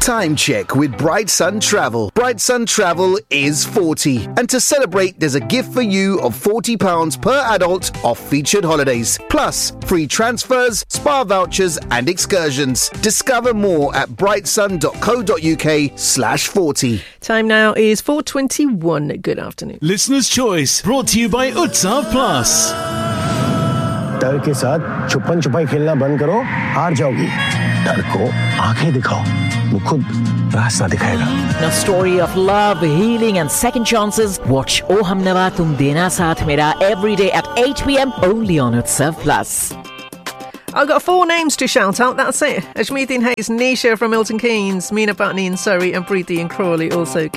Time check with Bright Sun Travel. Bright Sun Travel is 40. And to celebrate, there's a gift for you of £40 per adult off featured holidays. Plus, free transfers, spa vouchers and excursions. Discover more at brightsun.co.uk/40. Time now is 4:21. Good afternoon. Listener's Choice, brought to you by Utsav Plus. डर के साथ छुपन छुपाई खेलना बंद करो, हार जाओगी। डर को आंखें दिखाओ, वो खुद रास्ता दिखाएगा। A story of love, healing and second chances. Watch O Humnava Tum Dena Saath Mera every day at 8 p.m. only on Utsav Plus. I've got 4 names to shout out, that's it. Ashmeeddin Hayes, Nisha from Milton Keynes, Meena Patney in Surrey and Preeti in Crawley also